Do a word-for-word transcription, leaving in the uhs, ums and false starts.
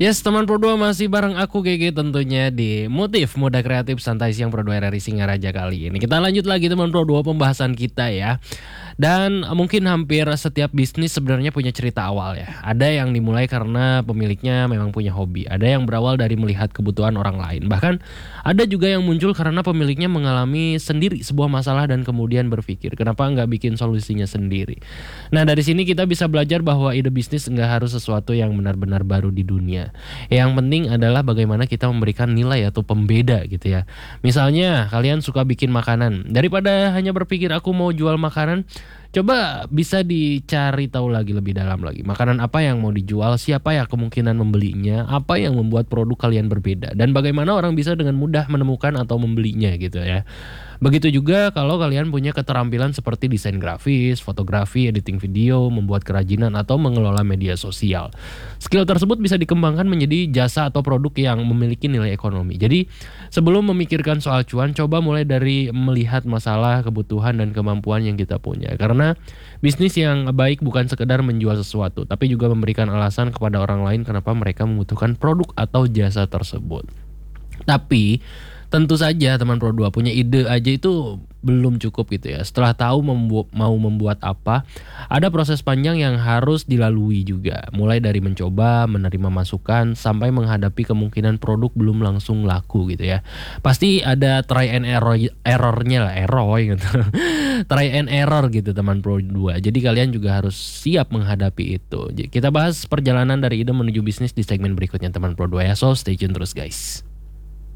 Yes, teman Pro dua masih bareng aku Gege tentunya di Motif Muda Kreatif Santai Siang Pro dua R R I Singaraja kali ini. Kita lanjut lagi teman Pro dua pembahasan kita ya. Dan mungkin hampir setiap bisnis sebenarnya punya cerita awal ya. Ada yang dimulai karena pemiliknya memang punya hobi. Ada yang berawal dari melihat kebutuhan orang lain. Bahkan ada juga yang muncul karena pemiliknya mengalami sendiri sebuah masalah dan kemudian berpikir, kenapa nggak bikin solusinya sendiri. Nah dari sini kita bisa belajar bahwa ide bisnis nggak harus sesuatu yang benar-benar baru di dunia. Yang penting adalah bagaimana kita memberikan nilai atau pembeda gitu ya. Misalnya kalian suka bikin makanan. Daripada hanya berpikir aku mau jual makanan, coba bisa dicari tahu lagi lebih dalam lagi. Makanan apa yang mau dijual, siapa ya kemungkinan membelinya, apa yang membuat produk kalian berbeda, dan bagaimana orang bisa dengan mudah menemukan atau membelinya gitu ya. Begitu juga kalau kalian punya keterampilan seperti desain grafis, fotografi, editing video, membuat kerajinan, atau mengelola media sosial. Skill tersebut bisa dikembangkan menjadi jasa atau produk yang memiliki nilai ekonomi. Jadi sebelum memikirkan soal cuan, coba mulai dari melihat masalah, kebutuhan, dan kemampuan yang kita punya. Karena bisnis yang baik bukan sekedar menjual sesuatu, tapi juga memberikan alasan kepada orang lain kenapa mereka membutuhkan produk atau jasa tersebut. Tapi tentu saja teman Pro dua punya ide aja itu belum cukup gitu ya. Setelah tahu membu- mau membuat apa, ada proses panjang yang harus dilalui juga. Mulai dari mencoba, menerima masukan, sampai menghadapi kemungkinan produk belum langsung laku gitu ya. Pasti ada try and error errornya lah, error gitu. Try and error gitu teman Pro dua. Jadi kalian juga harus siap menghadapi itu. Jadi kita bahas perjalanan dari ide menuju bisnis di segmen berikutnya teman Pro dua ya. So stay tune terus guys.